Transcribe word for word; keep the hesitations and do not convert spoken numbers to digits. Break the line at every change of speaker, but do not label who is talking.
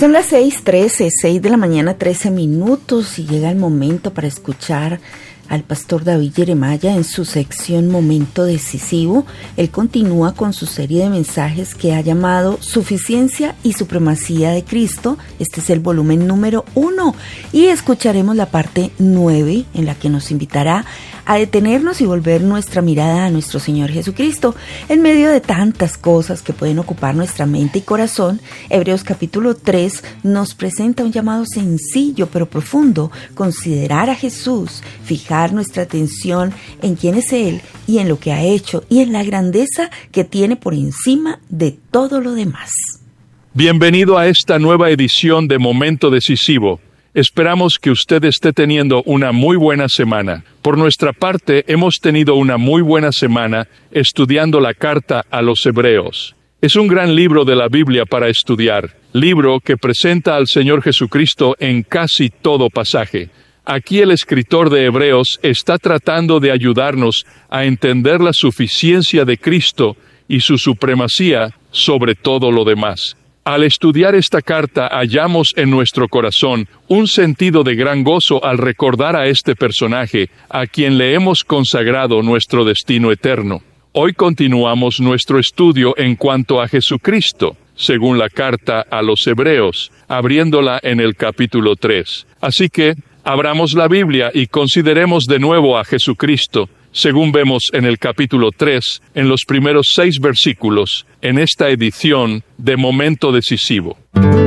Son las seis trece, seis de la mañana, trece minutos, y llega el momento para escuchar al pastor David Jeremiah en su sección Momento Decisivo. Él continúa con su serie de mensajes que ha llamado Suficiencia y Supremacía de Cristo. Este es el volumen número uno, y escucharemos la parte nueve, en la que nos invitará a detenernos y volver nuestra mirada a nuestro Señor Jesucristo. En medio de tantas cosas que pueden ocupar nuestra mente y corazón, Hebreos capítulo tres nos presenta un llamado sencillo pero profundo: considerar a Jesús, fijar nuestra atención en quién es Él y en lo que ha hecho y en la grandeza que tiene por encima de todo lo demás.
Bienvenido a esta nueva edición de Momento Decisivo. Esperamos que usted esté teniendo una muy buena semana. Por nuestra parte, hemos tenido una muy buena semana estudiando la carta a los Hebreos. Es un gran libro de la Biblia para estudiar, libro que presenta al Señor Jesucristo en casi todo pasaje. Aquí el escritor de Hebreos está tratando de ayudarnos a entender la suficiencia de Cristo y su supremacía sobre todo lo demás. Al estudiar esta carta, hallamos en nuestro corazón un sentido de gran gozo al recordar a este personaje, a quien le hemos consagrado nuestro destino eterno. Hoy continuamos nuestro estudio en cuanto a Jesucristo, según la carta a los Hebreos, abriéndola en el capítulo tres. Así que, abramos la Biblia y consideremos de nuevo a Jesucristo, según vemos en el capítulo tres, en los primeros seis versículos, en esta edición de Momento Decisivo.